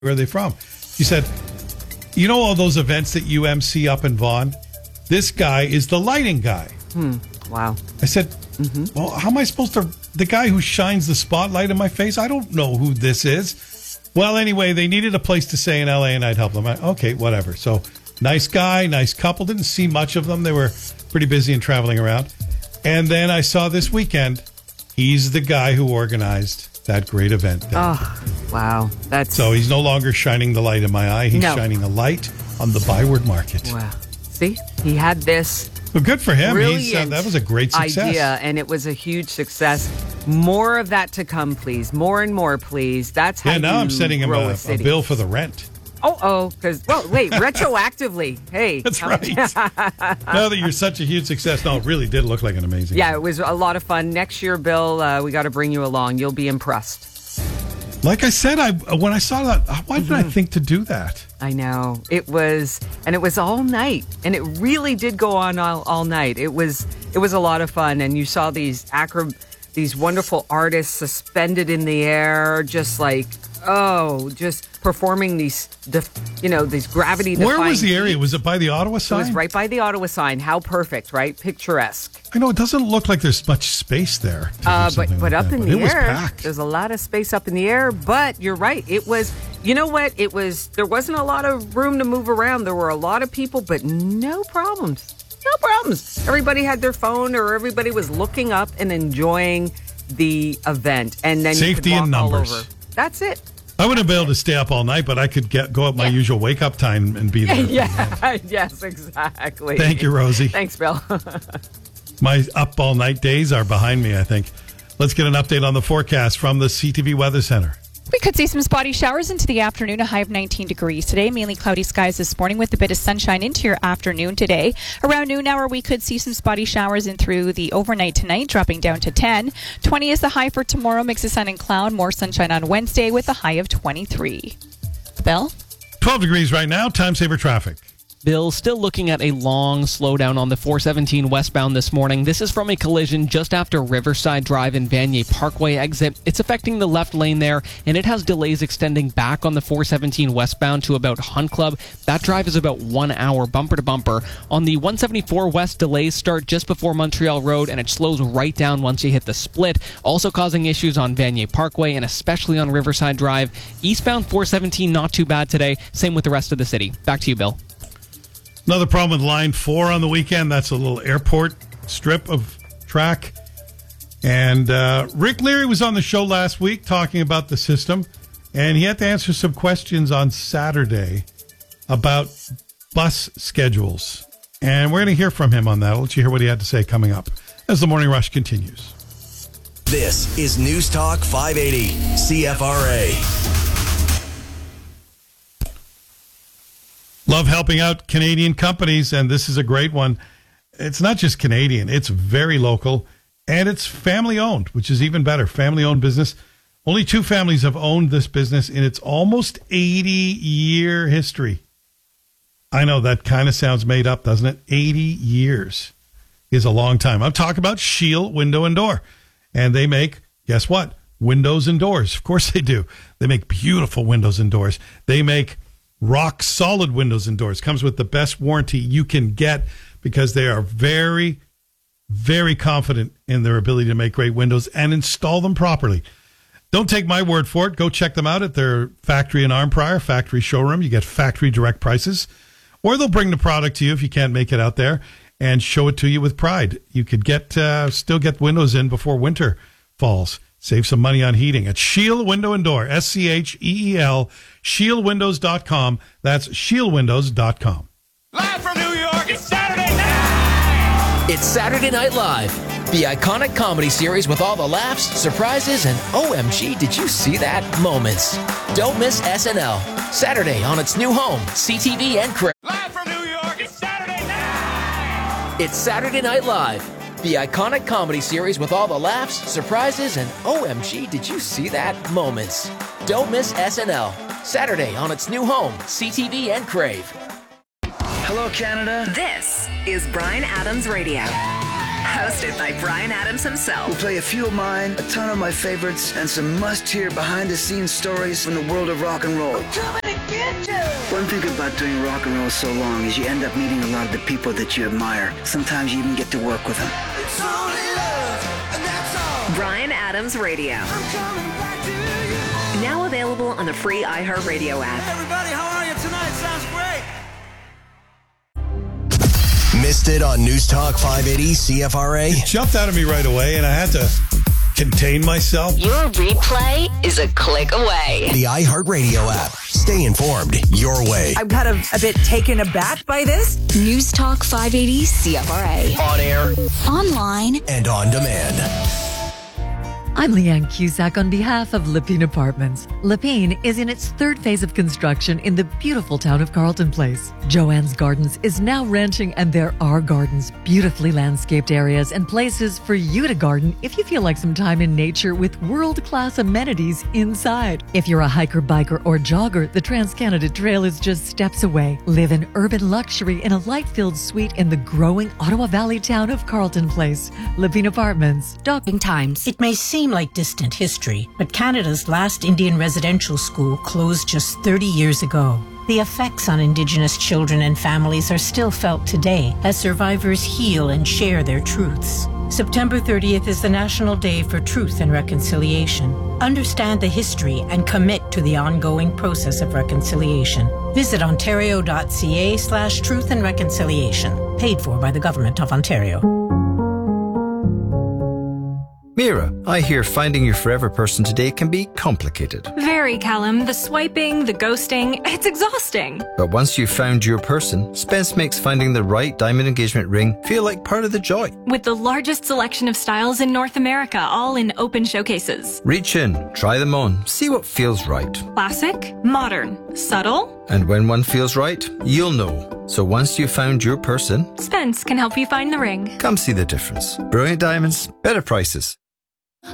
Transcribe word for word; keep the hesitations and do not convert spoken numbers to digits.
Where are they from? She said, you know all those events that you M C up in Vaughan? This guy is the lighting guy. Hmm. Wow. I said, mm-hmm. well, how am I supposed to... The guy who shines the spotlight in my face? I don't know who this is. Well, anyway, they needed a place to stay in L A and I'd help them. I, okay, whatever. So, nice guy, nice couple. Didn't see much of them. They were pretty busy and traveling around. And then I saw this weekend, he's the guy who organized that great event. Then. Oh, wow. That's So he's no longer shining the light in my eye. He's no. shining a light on the Byward Market. Wow. See? He had this Well, good for him. brilliant He's, uh, that was a great success. idea, and it was a huge success. More of that to come, please. More and more, please. That's how Yeah, now you I'm sending him grow a, a, a city. bill for the rent. Oh, oh, because, well, wait, retroactively. Hey. That's right. Now that you're such a huge success. No, it really did look like an amazing Yeah, thing. it was a lot of fun. Next year, Bill, uh, we got to bring you along. You'll be impressed. Like I said, I when I saw that, why did Mm-hmm. I think to do that? I know. It was, and it was all night. And it really did go on all, all night. It was it was a lot of fun. And you saw these acro, these wonderful artists suspended in the air, just like, oh, just performing these, def, you know, these gravity defying Where was the area? feats. Was it by the Ottawa It sign? was right by the Ottawa sign. How perfect, right? Picturesque. I know, it doesn't look like there's much space there. to do Uh, but something but like up that, in but the it was air, packed. there's a lot of space up in the air. But you're right. It was, you know what? It was, there wasn't a lot of room to move around. There were a lot of people, but no problems. No problems. Everybody had their phone or everybody was looking up and enjoying the event. And then Safety you could in walk all numbers. over. That's it. I wouldn't be able to stay up all night, but I could get go at my Yeah. usual wake up time and be there. Yeah. Yes, exactly. Thank you, Rosie. Thanks, Bill. My up all night days are behind me, I think. Let's get an update on the forecast from the C T V Weather Center. We could see some spotty showers into the afternoon, a high of nineteen degrees today. Mainly cloudy skies this morning with a bit of sunshine into your afternoon today. Around noon hour, we could see some spotty showers in through the overnight tonight, dropping down to ten. twenty is the high for tomorrow. Mix of sun and cloud. More sunshine on Wednesday with a high of twenty-three. Bill? twelve degrees right now. Time saver traffic. Bill, still looking at a long slowdown on the four seventeen westbound this morning. This is from a collision just after Riverside Drive and Vanier Parkway exit. It's affecting the left lane there, and it has delays extending back on the four seventeen westbound to about Hunt Club. That drive is about one hour, bumper to bumper. On the one seventy-four west, delays start just before Montreal Road, and it slows right down once you hit the split. Also causing issues on Vanier Parkway and especially on Riverside Drive. Eastbound four seventeen, not too bad today. Same with the rest of the city. Back to you, Bill. Another problem with line four on the weekend. That's a little airport strip of track. And uh, Rick Leary was on the show last week talking about the system. And he had to answer some questions on Saturday about bus schedules. And we're going to hear from him on that. I'll let you hear what he had to say coming up as the Morning Rush continues. This is News Talk five eighty, C F R A. Love helping out Canadian companies, and this is a great one. It's not just Canadian, it's very local, and it's family-owned, which is even better. Family-owned business. Only two families have owned this business in its almost eighty-year history. I know that kind of sounds made up, doesn't it? eighty years is a long time. I'm talking about Shield Window and Door, and they make, guess what? Windows and doors. Of course they do. They make beautiful windows and doors. They make rock solid windows and doors. Comes with the best warranty you can get because they are very, very confident in their ability to make great windows and install them properly. Don't take my word for it. Go check them out at their factory in Arnprior, factory showroom. You get factory direct prices, or they'll bring the product to you if you can't make it out there and show it to you with pride. You could get uh, still get windows in before winter falls. Save some money on heating at Shield Window and Door, S C H E E L, shield windows dot com. That's shield windows dot com. Live from New York, it's Saturday night! It's Saturday Night Live, the iconic comedy series with all the laughs, surprises, and O M G, did you see that moments. Don't miss S N L, Saturday on its new home, C T V and Crave. Live from New York, it's Saturday night! It's Saturday Night Live, the iconic comedy series with all the laughs, surprises, and O M G, did you see that moments. Don't miss S N L, Saturday on its new home, C T V and Crave. Hello, Canada. This is Bryan Adams Radio. hosted by Bryan Adams himself. We'll play a few of mine, a ton of my favorites, and some must-hear behind-the-scenes stories from the world of rock and roll. I'm coming to get you! One thing about doing rock and roll so long is you end up meeting a lot of the people that you admire. Sometimes you even get to work with them. It's only love, and that's all. Bryan Adams Radio. I'm coming back to you. Now available on the free iHeartRadio app. Hey everybody, how are you tonight? Sounds great. Missed it on News Talk five eighty C F R A? It jumped out of me right away, and I had to contain myself. Your replay is a click away. The iHeartRadio app. Stay informed your way. I'm kind of a bit taken aback by this. News Talk five eighty C F R A. On air, online, and on demand. I'm Leanne Cusack on behalf of Lepine Apartments. Lepine is in its third phase of construction in the beautiful town of Carlton Place. Joanne's Gardens is now renting, and there are gardens, beautifully landscaped areas, and places for you to garden if you feel like some time in nature with world-class amenities inside. If you're a hiker, biker, or jogger, the Trans-Canada Trail is just steps away. Live in urban luxury in a light-filled suite in the growing Ottawa Valley town of Carlton Place. Lepine Apartments. Docking times. It may seem like distant history, but Canada's last Indian residential school closed just thirty years ago. The effects on Indigenous children and families are still felt today as survivors heal and share their truths. September thirtieth is the National Day for Truth and Reconciliation. Understand the history and commit to the ongoing process of reconciliation. Visit ontario.ca slash truth and reconciliation. Paid for by the Government of Ontario. Mira, I hear finding your forever person today can be complicated. Very, Callum. The swiping, the ghosting, it's exhausting. But once you've found your person, Spence makes finding the right diamond engagement ring feel like part of the joy. With the largest selection of styles in North America, all in open showcases. Reach in, try them on, see what feels right. Classic, modern, subtle. And when one feels right, you'll know. So once you've found your person, Spence can help you find the ring. Come see the difference. Brilliant diamonds, better prices.